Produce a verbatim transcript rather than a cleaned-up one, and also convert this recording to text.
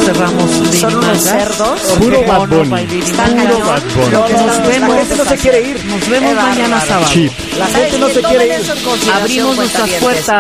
cerramos. Son unos cerdos. Puro Bad Bunny. Está Puro cañón. Bad Bunny. Lo que nos La vemos. gente no se quiere ir. Nos vemos Qué mañana bárbaro. sábado. Chip. La gente no se quiere ir. Abrimos nuestras puertas.